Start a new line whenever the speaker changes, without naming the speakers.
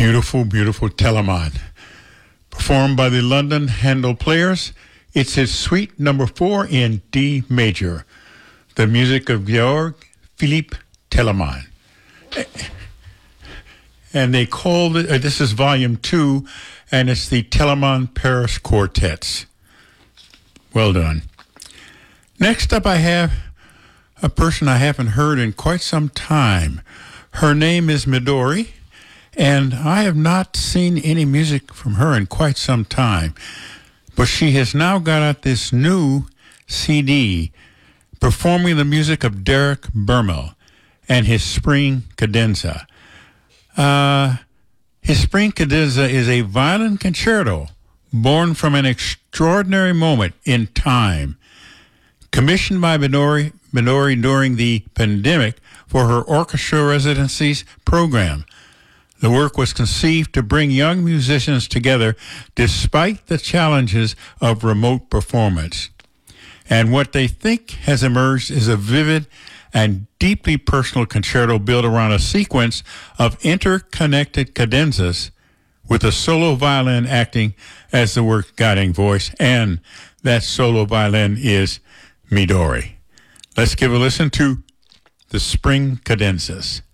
Beautiful, beautiful Telemann. Performed by the London Handel Players, it's his suite number 4 in D major. The music of Georg Philipp Telemann. And they called it, this is volume 2, and it's the Telemann Paris Quartets. Well done. Next up I have a person I haven't heard in quite some time. Her name is Midori, and I have not seen any music from her in quite some time. But she has now got out this new CD performing the music of Derek Bermel and his Spring Cadenza. His Spring Cadenza is a violin concerto born from an extraordinary moment in time, commissioned by Midori during the pandemic for her orchestra residencies program. The work was conceived to bring young musicians together despite the challenges of remote performance. And what they think has emerged is a vivid and deeply personal concerto built around a sequence of interconnected cadenzas with a solo violin acting as the work's guiding voice, and that solo violin is Midori. Let's give a listen to the Spring Cadenzas.